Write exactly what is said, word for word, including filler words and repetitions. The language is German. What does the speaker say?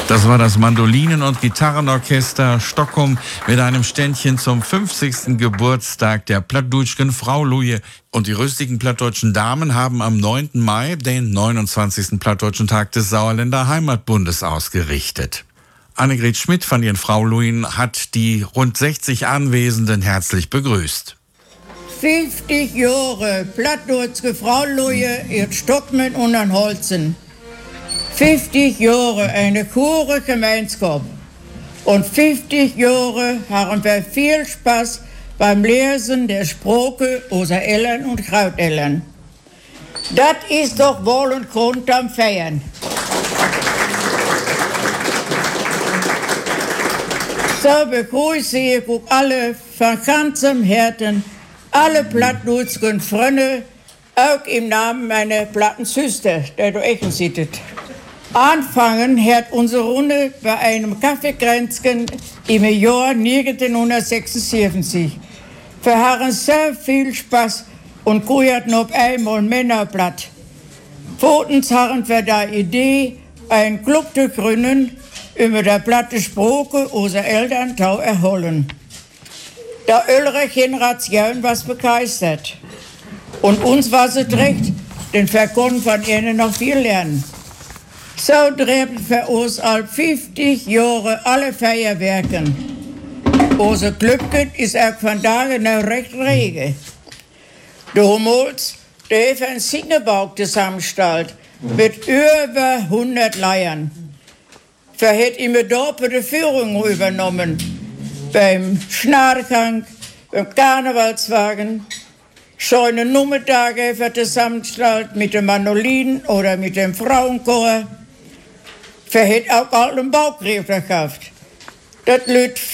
Das war das Mandolinen- und Gitarrenorchester Stockholm mit einem Ständchen zum fünfzigsten Geburtstag der plattdeutschen Frauluje. Und die rüstigen plattdeutschen Damen haben am neunten Mai den neunundzwanzigsten Plattdeutschen Tag des Sauerländer Heimatbundes ausgerichtet. Annegret Schmidt von ihren Fraulujen hat die rund sechzig Anwesenden herzlich begrüßt. fünfzig Jahre plattdeutsche Frauluje in Stockmann und an Holzen. fünfzig Jahre eine coole Gemeinschaft. Und fünfzig Jahre haben wir viel Spaß beim Lesen der Sprache unserer Eltern und Grauteltern. Das ist doch wohl und Grund am Feiern. So begrüße ich auch alle von ganzem Herzen, alle plattdeutschen Freunde, auch im Namen meiner Plattensüster, der du echt sittet. Anfangen hat unsere Runde bei einem Kaffeekränzchen im Jahr neunzehnhundertsechsundsiebzig. Wir hatten so viel Spaß und kuierten auf einmal Männerblatt. Votens hatten wir die Idee, einen Club zu gründen, über die platte Sprache unserer Eltern zu erholen. Die ältere Generation war begeistert. Und uns war es recht, denn wir konnten von ihnen noch viel lernen. So treiben für uns all fünfzig Jahre alle Feierwerken. Unser Glückchen ist auch von daher noch recht rege. Damals, der hat einen Singebauch zusammengestellt mit über hundert Leihern. Wir hat immer dort die Führung übernommen. Beim Schnarrgang, beim Karnevalswagen. Schöne Nummertage wird zusammengestellt mit dem Mandolinen oder mit dem Frauenchor. Wir hat auch alten Bauchgräber gehabt. Das Leute